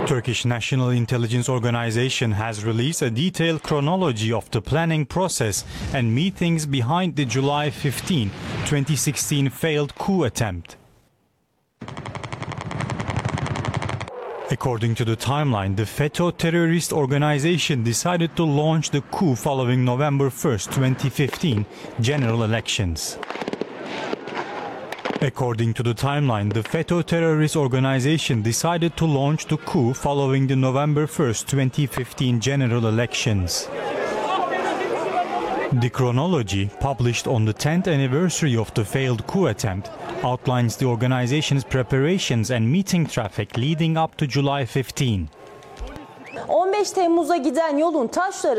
Turkish National Intelligence Organization has released a detailed chronology of the planning process and meetings behind the July 15, 2016 failed coup attempt. According to the timeline, the FETÖ terrorist organization decided to launch the coup following November 1, 2015 general elections. According to the timeline, the FETÖ terrorist organization decided to launch the coup following the November 1, 2015 general elections. The chronology, published on the 10th anniversary of the failed coup attempt, outlines the organization's preparations and meeting traffic leading up to July 15. 15 Temmuz'a giden yolun taşları